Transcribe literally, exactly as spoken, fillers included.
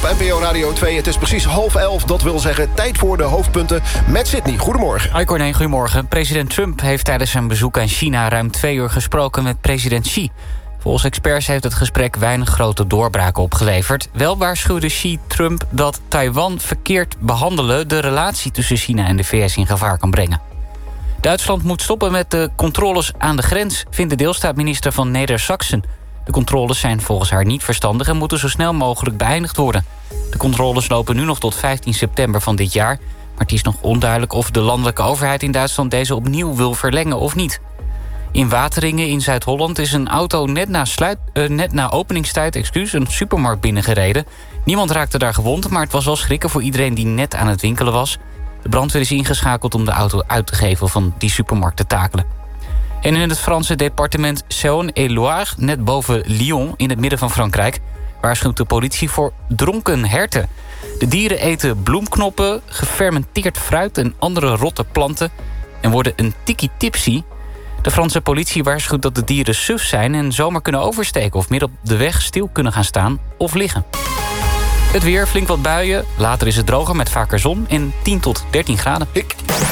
N P O Radio twee. Het is precies half elf, dat wil zeggen tijd voor de hoofdpunten met Sydney. Goedemorgen. Hoi Corné, goedemorgen. President Trump heeft tijdens zijn bezoek aan China ruim twee uur gesproken met president Xi. Volgens experts heeft het gesprek weinig grote doorbraken opgeleverd. Wel waarschuwde Xi Trump dat Taiwan verkeerd behandelen de relatie tussen China en de V S in gevaar kan brengen. Duitsland moet stoppen met de controles aan de grens, vindt de deelstaatminister van Neder-Saxen. De controles zijn volgens haar niet verstandig en moeten zo snel mogelijk beëindigd worden. De controles lopen nu nog tot vijftien september van dit jaar, maar het is nog onduidelijk of de landelijke overheid in Duitsland deze opnieuw wil verlengen of niet. In Wateringen in Zuid-Holland is een auto net na, sluit, uh, net na openingstijd excuus, een supermarkt binnengereden. Niemand raakte daar gewond, maar het was wel schrikken voor iedereen die net aan het winkelen was. De brandweer is ingeschakeld om de auto uit te geven of van die supermarkt te takelen. En in het Franse departement Saône-et-Loire, net boven Lyon in het midden van Frankrijk, waarschuwt de politie voor dronken herten. De dieren eten bloemknoppen, gefermenteerd fruit en andere rotte planten en worden een tiki-tipsy. De Franse politie waarschuwt dat de dieren suf zijn en zomaar kunnen oversteken of midden op de weg stil kunnen gaan staan of liggen. Het weer, flink wat buien. Later is het droger met vaker zon en tien tot dertien graden. Ik...